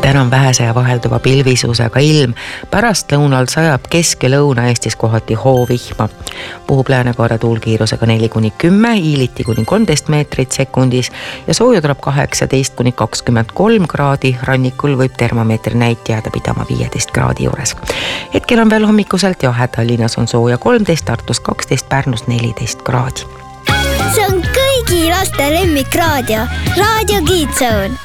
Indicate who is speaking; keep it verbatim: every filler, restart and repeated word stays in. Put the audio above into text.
Speaker 1: täna on vähese ja vahelduva pilvisusega ilm. Pärast lõunal sajab Kesk- ja Lõuna-Eestis kohati hoovihma. Puhub läänekaare tuulkiirusega neli kuni kümme, iiliti kuni kolmteist meetrit sekundis ja sooja tuleb kaheksateist kuni kakskümmend kolm kraadi. Rannikul võib termomeetri näit jääda pidama viieteist kraadi juures. Hetkel on veel hommikuselt jahe, Tallinnas on sooja kolmteist, Tartus kaksteist, Pärnus neliteist kraadi.
Speaker 2: See on kõigi laste lemmikraadio, Raadio Kiidsoon.